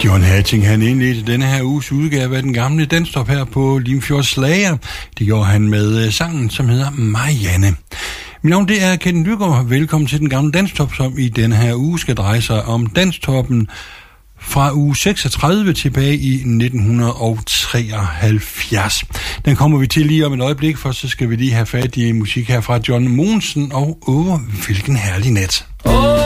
John Hatting, han indledte denne her uges udgave af den gamle Danstop her på Limfjords Slager. Det gjorde han med sangen, som hedder Marianne. Mit navn det er Kent Lygaard. Velkommen til den gamle Danstop, som i denne her uge skal dreje sig om Danstoppen fra uge 36 tilbage i 1973. Den kommer vi til lige om et øjeblik, for så skal vi lige have fat i musik her fra John Mogensen og Hvilken herlig nat.